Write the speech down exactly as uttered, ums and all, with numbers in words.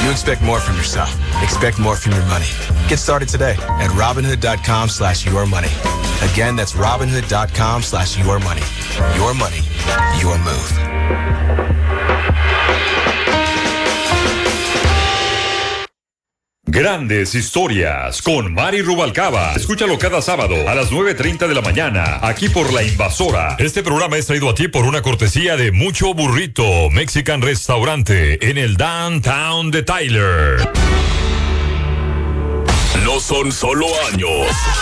You expect more from yourself. Expect more from your money. Get started today at Robinhood.com slash your money. Again, that's Robinhood.com slash your money. Your money, your move. Grandes Historias con Mari Rubalcaba. Escúchalo cada sábado a las nueve treinta de la mañana, aquí por La Invasora. Este programa es traído a ti por una cortesía de Mucho Burrito Mexican Restaurante en el Downtown de Tyler. No son solo años,